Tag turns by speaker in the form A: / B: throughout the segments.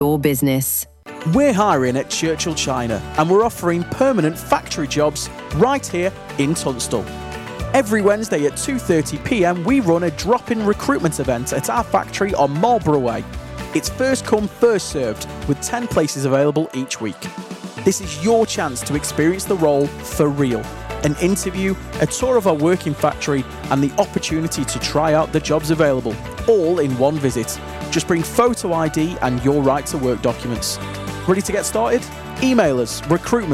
A: your business.
B: We're hiring at Churchill China and we're offering permanent factory jobs right here in Tunstall. Every Wednesday at 2:30pm we run a drop-in recruitment event at our factory on Marlborough Way. It's first come, first served, with 10 places available each week. This is your chance to experience the role for real. An interview, a tour of our working factory and the opportunity to try out the jobs available, all in one visit. Just bring photo ID and your right to work documents. Ready to get started? Email us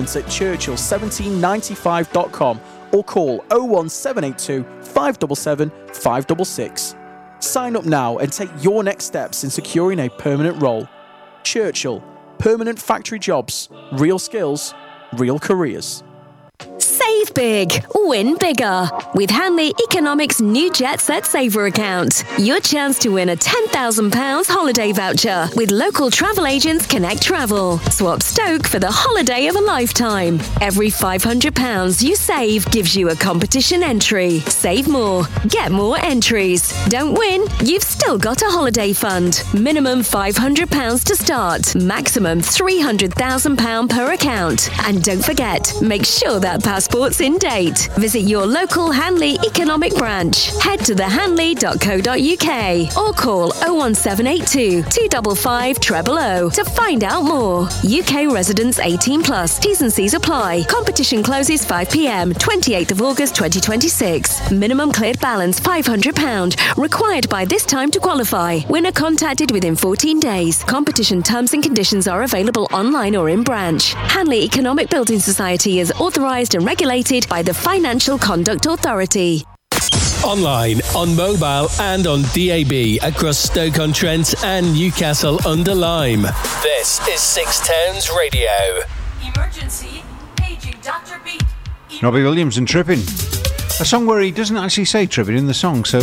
B: recruitment@churchill1795.com or call 01782 577 566. Sign up now and take your next steps in securing a permanent role. Churchill, permanent factory jobs, real skills, real careers.
C: Save big, win bigger. With Hanley Economics' new Jet Set Saver account. Your chance to win a £10,000 holiday voucher with local travel agents Connect Travel. Swap Stoke for the holiday of a lifetime. Every £500 you save gives you a competition entry. Save more, get more entries. Don't win? You've still got a holiday fund. Minimum £500 to start. Maximum £300,000 per account. And don't forget, make sure that passport's in date. Visit your local Hanley Economic branch. Head to thehanley.co.uk or call 01782 255 000 to find out more. UK residents 18 plus. T's and C's apply. Competition closes 5pm, 28th of August 2026. Minimum cleared balance £500. Required by this time to qualify. Winner contacted within 14 days. Competition terms and conditions are available online or in branch. Hanley Economic Building Society is authorised and regulated by the Financial Conduct Authority.
D: Online, on mobile and on DAB across Stoke-on-Trent and Newcastle-under-Lyme. This is Six Towns Radio.
E: Emergency, paging Dr. Beat.
F: Robbie Williams and Tripping. A song where he doesn't actually say Tripping in the song, so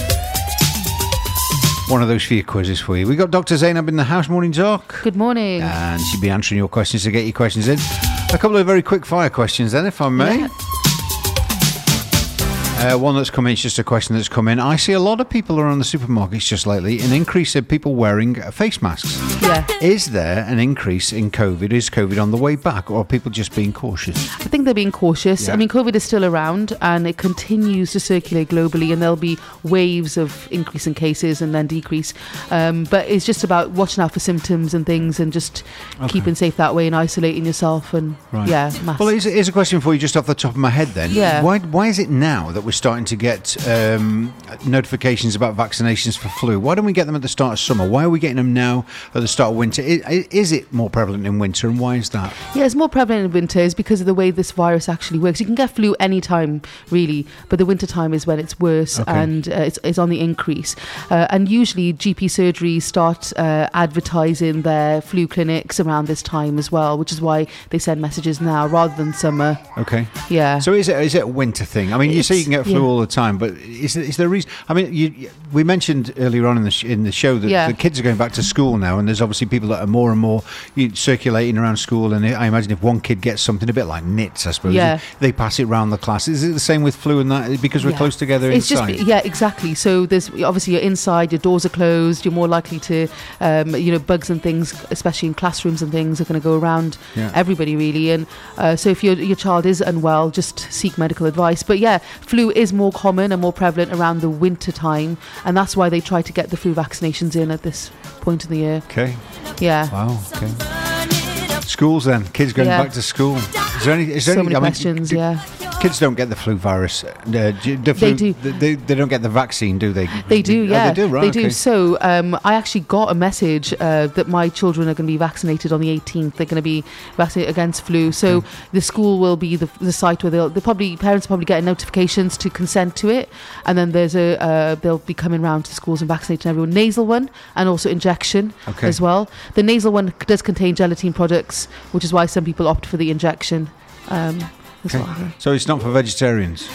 F: one of those few quizzes for you. We got Dr. Zainab in the house. Morning, Doc.
G: Good morning.
F: And she'll be answering your questions, to get your questions in. A couple of very quick fire questions then, if I may.
G: Yeah.
F: One that's come in, it's just a question that's come in. I see a lot of people around the supermarkets just lately, an increase in people wearing face masks.
G: Yeah.
F: Is there an increase in COVID? Is COVID on the way back, or are people just being cautious?
G: I think they're being cautious.
F: Yeah.
G: I mean, COVID is still around and it continues to circulate globally, and there'll be waves of increase in cases and then decrease. But it's just about watching out for symptoms and things and just keeping safe that way and isolating yourself and, masks.
F: Well, here's a question for you just off the top of my head then.
G: Yeah.
F: Why is it now that we're starting to get notifications about vaccinations for flu? Why don't we get them at the start of summer? Why are we getting them now at the start of winter? Is it more prevalent in winter, and why is that?
G: Yeah, it's more prevalent in winter is because of the way this virus actually works. You can get flu anytime, really, but the winter time is when it's worse and it's on the increase. And usually GP surgeries start advertising their flu clinics around this time as well, which is why they send messages now rather than summer.
F: Okay.
G: Yeah.
F: So is it a winter thing? I mean, you say you can get flu all the time, but is there a reason? I mean, we mentioned earlier on in the show that the kids are going back to school now, and there's obviously people that are more and more circulating around school, and I imagine if one kid gets something a bit like nits, I suppose, they pass it around the class. Is it the same with flu and that, because we're close together inside?
G: Exactly. So there's obviously you're inside, your doors are closed, you're more likely to, bugs and things, especially in classrooms and things, are going to go around everybody really. And so if your child is unwell, just seek medical advice. But flu is more common and more prevalent around the winter time, and that's why they try to get the flu vaccinations in at this point of the year.
F: Okay.
G: Yeah.
F: Wow. Okay. Schools then, kids going back to school. Is there any
G: questions?
F: Kids don't get the flu virus. They do. They don't get the vaccine, do they?
G: They do, yeah.
F: Oh, they do, right?
G: They do. So I actually got a message that my children are going to be vaccinated on the 18th. They're going to be vaccinated against flu. So the school will be the site where parents probably get notifications to consent to it, and then there's they'll be coming around to schools and vaccinating everyone. Nasal one and also injection as well. The nasal one does contain gelatin products, which is why some people opt for the injection.
F: So it's not for vegetarians.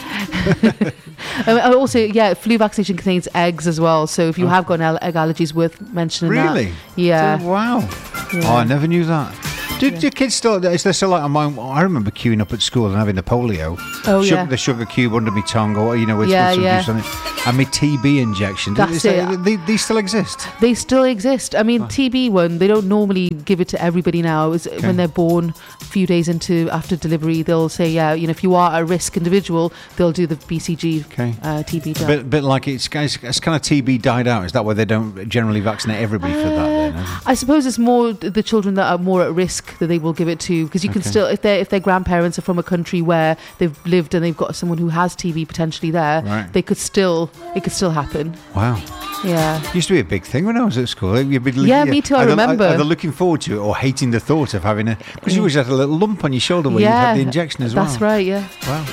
G: Also, flu vaccination contains eggs as well. So if you have got egg allergies, worth mentioning.
F: Really?
G: That. Yeah.
F: Wow. Yeah. Oh, I never knew that. Do kids still? Is there still like I remember queuing up at school and having the polio.
G: Oh yeah.
F: The sugar cube under my tongue, or with something, and my TB injection.
G: That's it.
F: These still exist.
G: They still exist. I mean, TB one, they don't normally give it to everybody now. When they're born, a few days after delivery, they'll say, if you are a risk individual, they'll do the BCG TB jab.
F: A bit like it's kind of TB died out. Is that why they don't generally vaccinate everybody for that? Then,
G: I suppose it's more the children that are more at risk that they will give it to, because you can still, if their grandparents are from a country where they've lived and they've got someone who has TB potentially there, it could still happen.
F: Wow.
G: Yeah.
F: It used to be a big thing when I was at school.
G: Me too, I remember.
F: Either looking forward to it or hating the thought of having because you always had a little lump on your shoulder where you had the injection as well.
G: That's right, yeah.
F: Wow.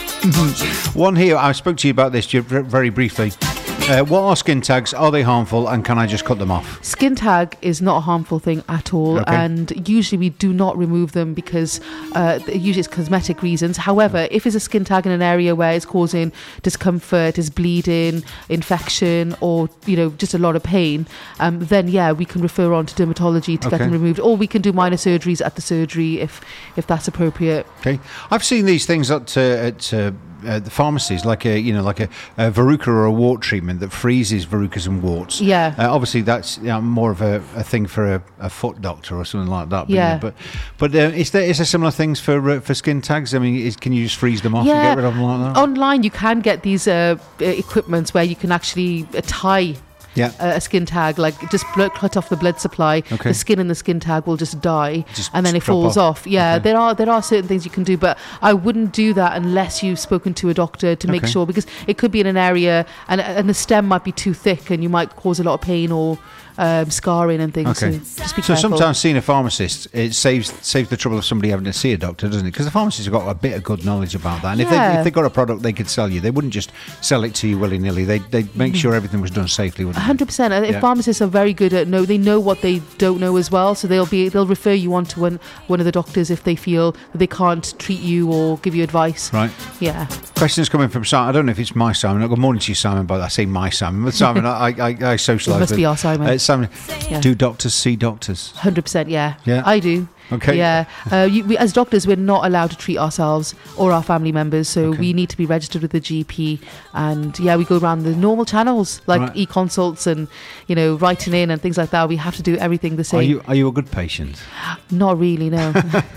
F: One here, I spoke to you about this very briefly. What are skin tags? Are they harmful, and can I just cut them off?
G: Skin tag is not a harmful thing at all, and usually we do not remove them because usually it's cosmetic reasons. However, if it's a skin tag in an area where it's causing discomfort, is bleeding, infection, or just a lot of pain, then we can refer on to dermatology to get them removed, or we can do minor surgeries at the surgery if that's appropriate.
F: Okay, I've seen these things at the pharmacies, like a verruca or a wart treatment that freezes verrucas and warts.
G: Yeah.
F: Obviously, that's more of a thing for a foot doctor or something like that.
G: Yeah.
F: But is there similar things for skin tags? I mean, can you just freeze them off and get rid of them like that?
G: Online, you can get these equipments where you can actually tie a skin tag, like just cut off the blood supply. The skin in the skin tag will just die, and then it falls off. There are certain things you can do, but I wouldn't do that unless you've spoken to a doctor to make sure, because it could be in an area and the stem might be too thick and you might cause a lot of pain or scarring and things. So just be careful.
F: Sometimes seeing a pharmacist, it saves the trouble of somebody having to see a doctor, doesn't it? Because the pharmacists have got a bit of good knowledge about that, and if they've got a product they could sell you, they wouldn't just sell it to you willy-nilly. They'd make sure everything was done safely, wouldn't they?
G: 100%. And pharmacists are very good at they know what they don't know as well, so they'll refer you on to one of the doctors if they feel that they can't treat you or give you advice.
F: Right.
G: Yeah.
F: Questions coming from Simon. I don't know if it's my Simon. Good morning to you, Simon, but I say my Simon. But Simon, I socialise.
G: It must be our Simon.
F: Simon, do doctors see doctors?
G: 100%, yeah.
F: Yeah.
G: I do.
F: Okay.
G: Yeah. We, as doctors, we're not allowed to treat ourselves or our family members, so we need to be registered with the GP. And we go around the normal channels like e-consults and writing in and things like that. We have to do everything the same.
F: Are you a good patient?
G: Not really, no.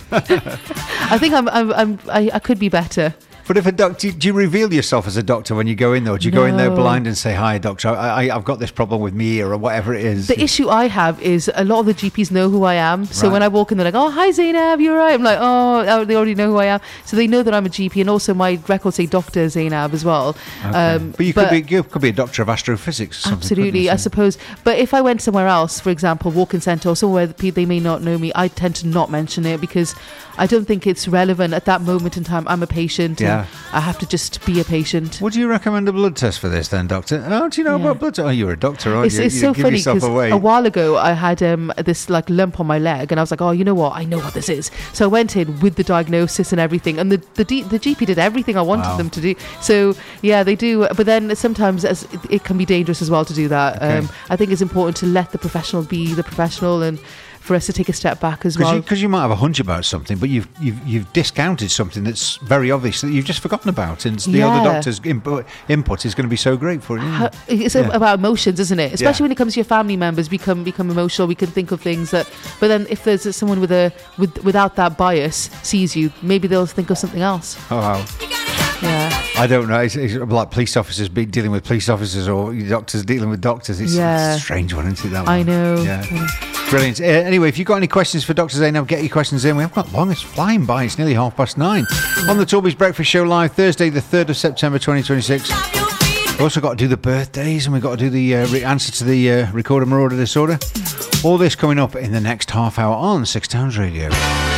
G: I think I could be better.
F: But if a doctor, do you reveal yourself as a doctor when you go in, though? Do you go in there blind and say, "Hi, doctor, I've got this problem with me ear," or whatever it is?
G: The issue I have is a lot of the GPs know who I am. So when I walk in, they're like, "Oh, hi, Zainab, you're right." I'm like, "Oh, they already know who I am." So they know that I'm a GP, and also my records say Dr. Zainab as well.
F: Okay. But you could be a doctor of astrophysics. Or
G: absolutely, I suppose. But if I went somewhere else, for example, walk-in centre or somewhere they may not know me, I tend to not mention it because I don't think it's relevant at that moment in time. I'm a patient. And I have to just be a patient.
F: Would you recommend a blood test for this then, doctor? Oh, do you know about blood test? Oh, you're a doctor, aren't you?
G: It's so funny because a while ago I had this lump on my leg and I was like, oh, you know what? I know what this is. So I went in with the diagnosis and everything, and the GP did everything I wanted them to do. So they do. But then sometimes it can be dangerous as well to do that. I think it's important to let the professional be the professional and for us to take a step back as well.
F: Because you might have a hunch about something, but you've discounted something that's very obvious that you've just forgotten about, and the other doctor's input is going to be so great for you.
G: It's about emotions, isn't it? Especially when it comes to your family members, become emotional. We can think of things but then if there's someone without that bias sees you, maybe they'll think of something else.
F: Oh wow.
G: Yeah.
F: I don't know. It's like police officers dealing with police officers, or doctors dealing with doctors. It's a strange one, isn't it? That one.
G: I know.
F: Yeah. Brilliant. Anyway, if you've got any questions for Dr. Zainab, get your questions in. We haven't got long. It's flying by. It's nearly 9:30. On the Torbys Breakfast Show live Thursday, the 3rd of September 2026. We've also got to do the birthdays, and we've got to do the answer to the Recorder Marauder Disorder. All this coming up in the next half hour on Six Towns Radio.